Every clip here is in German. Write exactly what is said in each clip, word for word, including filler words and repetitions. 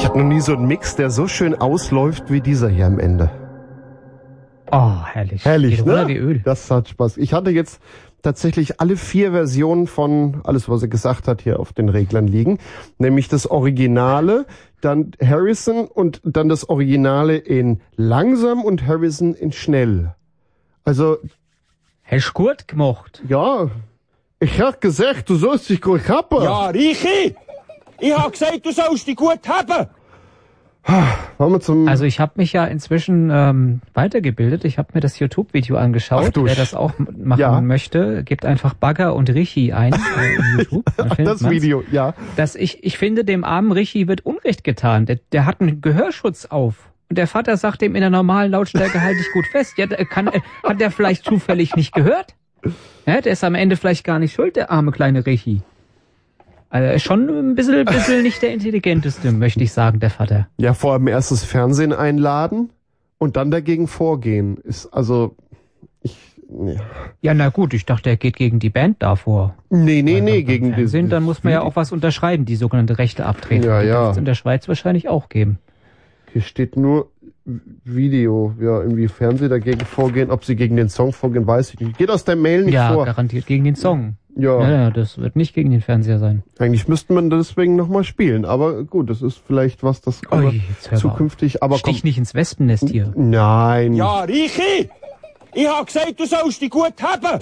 hatte noch nie so einen Mix, der so schön ausläuft wie dieser hier am Ende. Oh, herrlich. Herrlich, Geht ne? runter wie Öl. Das hat Spaß. Ich hatte jetzt tatsächlich alle vier Versionen von alles, was er gesagt hat, hier auf den Reglern liegen. Nämlich das Originale, dann Harrison und dann das Originale in langsam und Harrison in schnell. Also... Hast du gut gemacht? Ja, ich hab gesagt, du sollst dich gut haben. Ja, Richi! Ich hab gesagt, du sollst dich gut haben! Wollen wir zum... Also ich habe mich ja inzwischen ähm, weitergebildet. Ich habe mir das YouTube-Video angeschaut. Ach du Wer Sch- das auch m- machen Ja. möchte, gibt einfach Bagger und Richi ein äh, in YouTube. Dann findet das man's. Video, ja. Dass ich, ich finde, dem armen Richi wird Unrecht getan. Der, der hat einen Gehörschutz auf. Und der Vater sagt ihm in der normalen Lautstärke, halt dich gut fest. Ja, der kann, äh, hat der vielleicht zufällig nicht gehört? Ja, der ist am Ende vielleicht gar nicht schuld, der arme kleine Richi. Also er ist schon ein bisschen, bisschen nicht der intelligenteste, möchte ich sagen, der Vater. Ja, vor allem erst das Fernsehen einladen und dann dagegen vorgehen. Ist also... Ich... Nee, Ja, na gut, ich dachte, er geht gegen die Band davor. nee, nee, Weil nee beim gegen Fernsehen, die... dann muss man ja auch was unterschreiben, die sogenannte Rechte abtreten. Ja, Die ja. dürfte es in der Schweiz wahrscheinlich auch geben. Hier steht nur Video. Ja, irgendwie Fernsehen dagegen vorgehen. Ob sie gegen den Song vorgehen, weiß ich nicht. Geht aus der Mail nicht Ja, vor. garantiert gegen den Song. Ja, Ja, ja, das wird nicht gegen den Fernseher sein. eigentlich müsste man deswegen nochmal spielen. Aber gut, das ist vielleicht was, das können Ui, wir jetzt hör mal zukünftig... Aber Stich nicht ins Wespennest hier. Nein. Ja, Richi! Ich hab gesagt, du sollst dich gut haben!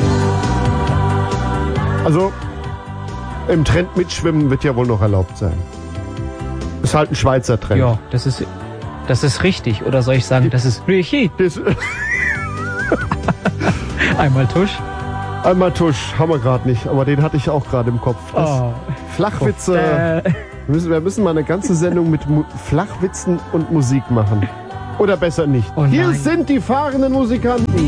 Also, im Trend mitschwimmen wird ja wohl noch erlaubt sein. Ist halt ein Schweizer Trend. Ja, das ist, das ist richtig. Oder soll ich sagen, das ist Richi? Das, Einmal Tusch. einmal Tusch, haben wir gerade nicht, aber den hatte ich auch gerade im Kopf. Das Oh. Flachwitze. Äh, Wir müssen, wir müssen mal eine ganze Sendung mit Mu- Flachwitzen und Musik machen. Oder besser nicht. Oh Hier nein. sind die fahrenden Musikanten.